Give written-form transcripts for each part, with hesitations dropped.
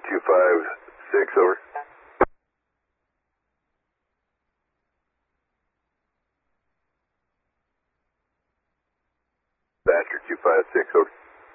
256, over. Dispatcher 256, over.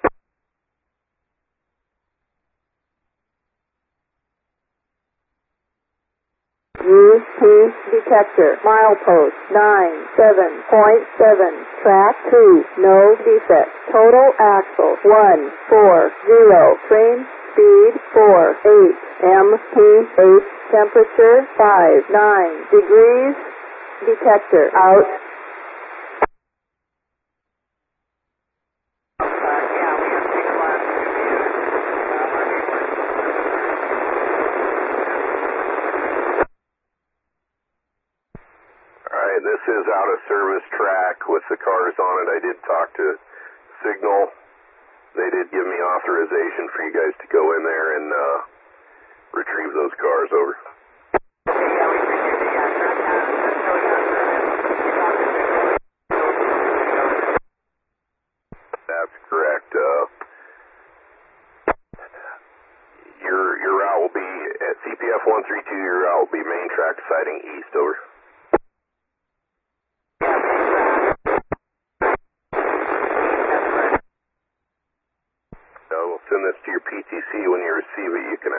UP detector, milepost 97.7, track 2, no defect, total axle 140, train speed 48, MPH temperature 59 degrees, detector out. This is out of service track with the cars on it. I did talk to Signal. They did give me authorization for you guys to go in there and retrieve those cars, over. That's correct. Your route will be at CPF 132. Your route will be main track siding east, over. Send this to your PTC. When you receive it, you can